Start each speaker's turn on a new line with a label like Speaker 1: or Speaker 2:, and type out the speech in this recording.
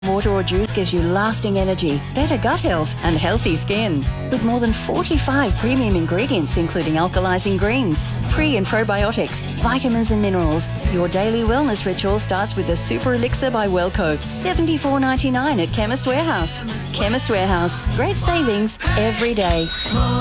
Speaker 1: Water or juice gives you lasting energy, better gut health and healthy skin. With more than 45 premium ingredients including alkalizing greens, pre- and probiotics, vitamins and minerals, your daily wellness ritual starts with the Super Elixir by Wellco, $74.99 at Chemist Warehouse. Chemist Warehouse, great savings every day.